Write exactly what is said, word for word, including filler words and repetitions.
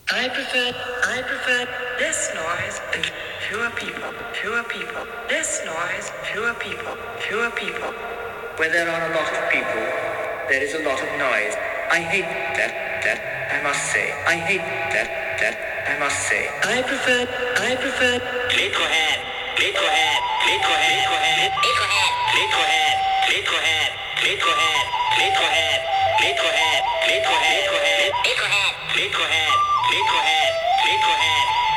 I prefer, I prefer less noise and fewer people, fewer people, less noise, fewer people, fewer people. Where there are a lot of people, there is a lot of noise. I hate that, that, I must say. I hate that, that, I must say. I prefer, I prefer. Liquorhead, Liquorhead, Liquorhead, Liquorhead, Liquorhead, Liquorhead, Liquorhead, Liquorhead, Liquorhead, Liquorhead, Liquorhead, Liquorhead, Liquorhead, Liquorhead, Liquorhead, Liquorhead,